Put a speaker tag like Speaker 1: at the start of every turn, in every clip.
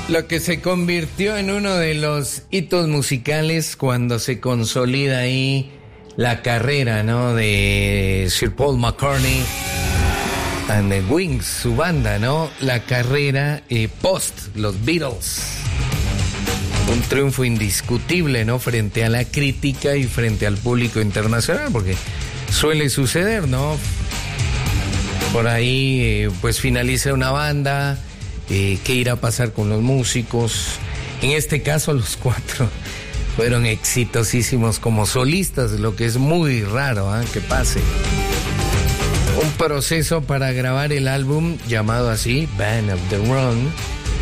Speaker 1: Lo que se convirtió en uno de los hitos musicales cuando se consolida ahí la carrera, ¿no?, de Sir Paul McCartney and the Wings, su banda, ¿no? La carrera post los Beatles. Un triunfo indiscutible, ¿no?, frente a la crítica y frente al público internacional, porque suele suceder, ¿no? Por ahí, pues finaliza una banda, ¿qué irá a pasar con los músicos? En este caso, los cuatro fueron exitosísimos como solistas, lo que es muy raro, que pase. Un proceso para grabar el álbum llamado así, Band of the Run,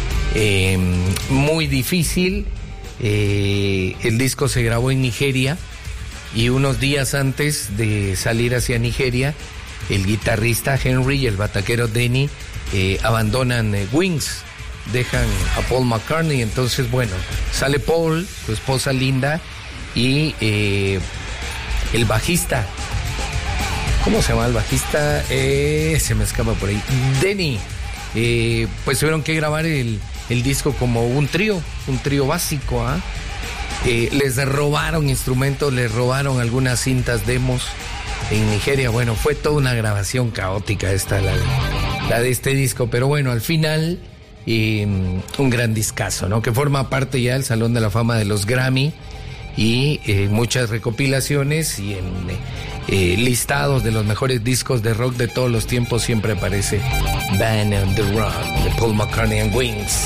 Speaker 1: muy difícil. El disco se grabó en Nigeria y unos días antes de salir hacia Nigeria, el guitarrista Henry y el bataquero Denny abandonan Wings, dejan a Paul McCartney. Entonces, bueno, sale Paul, su esposa Linda y el bajista, ¿cómo se llama el bajista? Se me escapa por ahí, Denny. Pues tuvieron que grabar el disco como un trío básico. Les robaron instrumentos, les robaron algunas cintas demos en Nigeria. Bueno, fue toda una grabación caótica esta, la de este disco, pero bueno, al final un gran discazo, ¿no?, que forma parte ya del Salón de la Fama de los Grammy y muchas recopilaciones y en listados de los mejores discos de rock de todos los tiempos siempre aparece Band on the Run de Paul McCartney and Wings.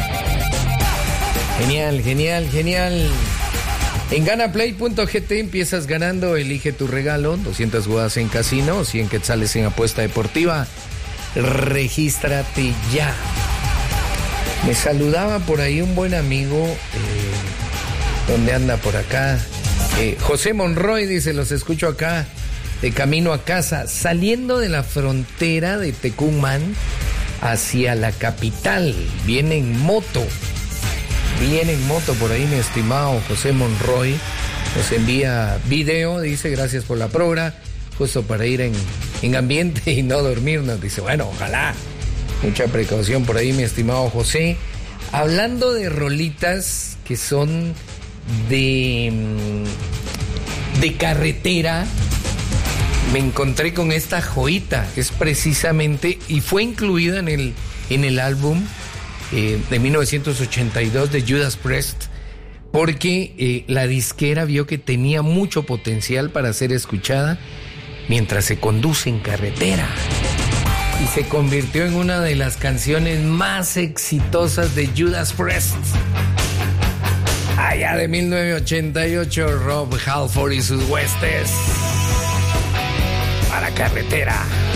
Speaker 1: Genial, genial, genial. En ganaplay.gt empiezas ganando, elige tu regalo, 200 jugadas en casino, 100 quetzales en apuesta deportiva. Regístrate ya. Me saludaba por ahí un buen amigo, ¿dónde anda por acá? José Monroy dice, los escucho acá de camino a casa, saliendo de la frontera de Tecumán hacia la capital. Viene en moto por ahí, mi estimado José Monroy. Nos envía video, dice, gracias por la progra, justo para ir en ambiente y no dormirnos. Dice, bueno, ojalá. Mucha precaución por ahí, mi estimado José. Hablando de rolitas que son de carretera, me encontré con esta joyita. Es precisamente, y fue incluida en el álbum de 1982 de Judas Priest, porque la disquera vio que tenía mucho potencial para ser escuchada mientras se conduce en carretera. Y se convirtió en una de las canciones más exitosas de Judas Priest. Allá de 1988, Rob Halford y sus huestes para carretera.